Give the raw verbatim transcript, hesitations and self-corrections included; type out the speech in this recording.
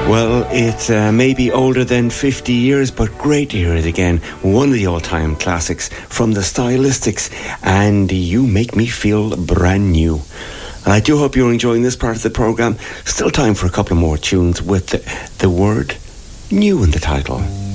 Well, it uh, may be older than fifty years, but great to hear it again. One of the all-time classics from the Stylistics, and You Make Me Feel Brand New. And I do hope you're enjoying this part of the programme. Still time for a couple of more tunes with the, the word new in the title.